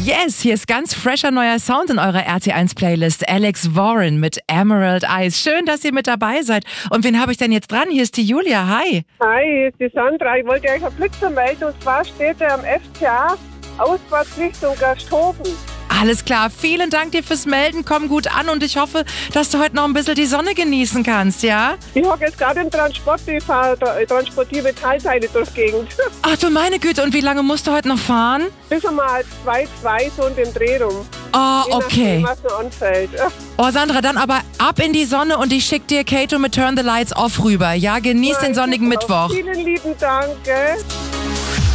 Yes, hier ist ganz fresher neuer Sound in eurer RT1-Playlist. Alex Warren mit Emerald Eyes. Schön, dass ihr mit dabei seid. Und wen habe ich denn jetzt dran? Hier ist die Julia. Hi. Hi, hier ist die Sandra. Ich wollte euch einen Blitzer melden. Und zwar steht er am FCA Ausfahrtsrichtung Gersthofen. Alles klar. Vielen Dank dir fürs Melden. Komm gut an und ich hoffe, dass du heute noch ein bisschen die Sonne genießen kannst, ja? Ich hocke jetzt gerade im Transport. Ich transportiere Metallteile durch die Gegend. Ach du meine Güte. Und wie lange musst du heute noch fahren? Bis mal 2,2 so in dem Dreh rum. Oh, Je okay. nachdem, was noch anfällt. Oh, Sandra, dann aber ab in die Sonne und ich schick dir Kato mit Turn the Lights Off rüber. Ja, genieß den sonnigen Mittwoch. Vielen lieben Dank. Gell?